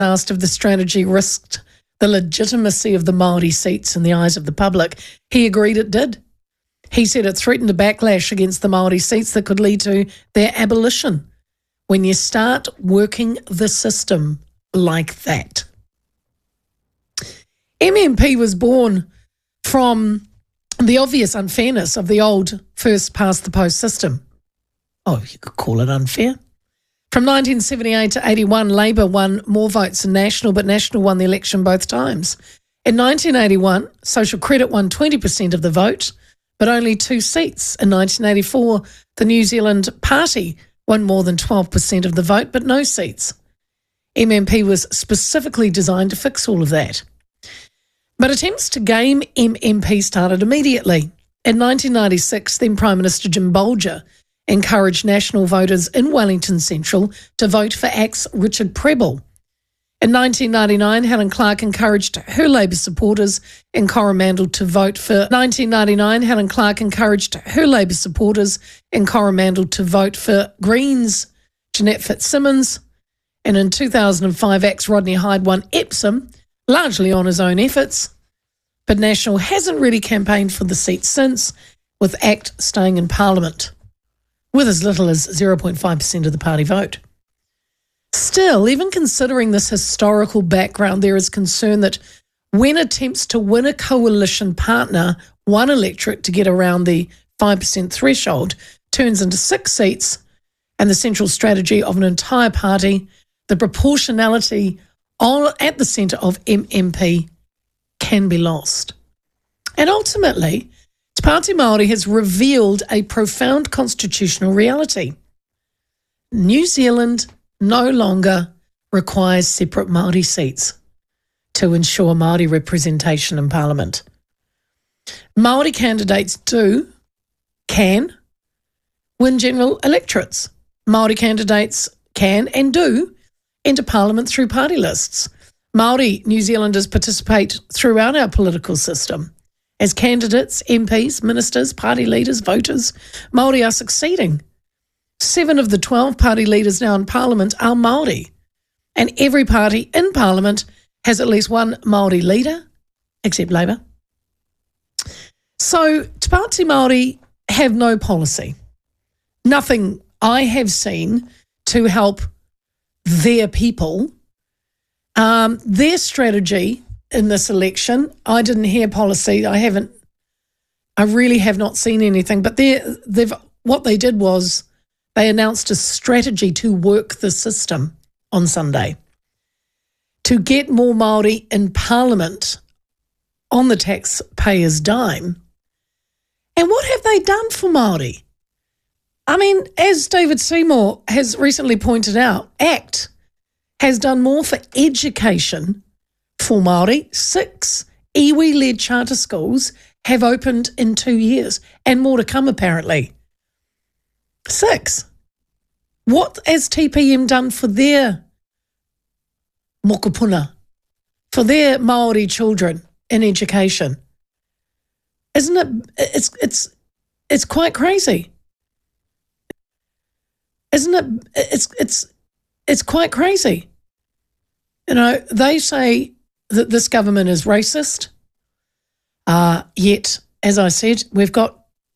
asked if the strategy risked the legitimacy of the Māori seats in the eyes of the public, he agreed it did. He said it threatened a backlash against the Māori seats that could lead to their abolition when you start working the system like that. MMP was born from the obvious unfairness of the old first-past-the-post system. Oh, you could call it unfair. From 1978 to 81, Labour won more votes than National, but National won the election both times. In 1981, Social Credit won 20% of the vote, but only 2 seats. In 1984, the New Zealand Party won more than 12% of the vote, but no seats. MMP was specifically designed to fix all of that. But attempts to game MMP started immediately. In 1996, then Prime Minister Jim Bolger encouraged National voters in Wellington Central to vote for ACT's Richard Prebble. In 1999, Helen Clark encouraged her Labour supporters in Coromandel to vote for Greens Jeanette Fitzsimmons. And in 2005, ACT's Rodney Hyde won Epsom, largely on his own efforts. But National hasn't really campaigned for the seat since, with ACT staying in Parliament with as little as 0.5% of the party vote. Still, even considering this historical background, there is concern that when attempts to win a coalition partner, one electorate to get around the 5% threshold turns into 6 seats, and the central strategy of an entire party, the proportionality at the centre of MMP can be lost. And ultimately, Te Pāti Māori has revealed a profound constitutional reality. New Zealand no longer requires separate Māori seats to ensure Māori representation in Parliament. Māori candidates can win general electorates. Māori candidates can and do enter Parliament through party lists. Māori New Zealanders participate throughout our political system. As candidates, MPs, ministers, party leaders, voters, Māori are succeeding. 7 of the 12 party leaders now in Parliament are Māori, and every party in Parliament has at least one Māori leader, except Labour. So Te Pāti Māori have no policy. Nothing I have seen to help their people. Their strategy in this election, I didn't hear policy. I really have not seen anything. But what they did was they announced a strategy to work the system on Sunday to get more Māori in Parliament on the taxpayers' dime. And what have they done for Māori? I mean, as David Seymour has recently pointed out, ACT has done more for education for Māori. 6 iwi-led charter schools have opened in 2 years, and more to come apparently. 6. What has TPM done for their mokopuna, for their Māori children in education? Isn't it? It's quite crazy. Isn't it? It's quite crazy. You know, they say that this government is racist. Yet, as I said, we've got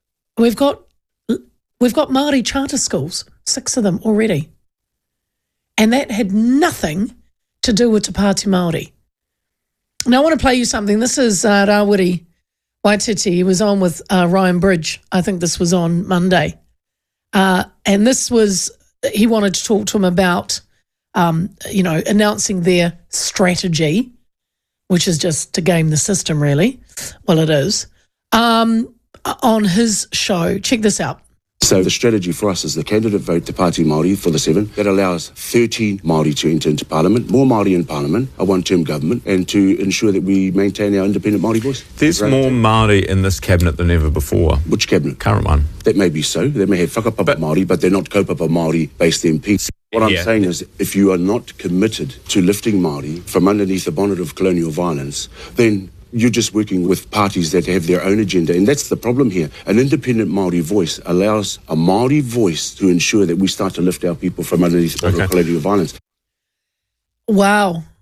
Māori charter schools, 6 of them already, and that had nothing to do with Te Pāti Māori. Now, I want to play you something. This is Rawiri Waititi. He was on with Ryan Bridge. I think this was on Monday, and he wanted to talk to him about, announcing their strategy, which is just to game the system, really. Well, it is. On his show. Check this out. So the strategy for us is the candidate vote Te Pāti Māori for the 7. That allows 13 Māori to enter into Parliament, more Māori in Parliament, a one-term government, and to ensure that we maintain our independent Māori voice. There's more Māori in this cabinet than ever before. Which cabinet? Current one. That may be so. They may have whakapapa Māori, but they're not kaupapa Māori-based MPs. What I'm saying is, if you are not committed to lifting Māori from underneath the bonnet of colonial violence, then you're just working with parties that have their own agenda. And that's the problem here. An independent Māori voice allows a Māori voice to ensure that we start to lift our people from underneath the bonnet of colonial violence. Wow.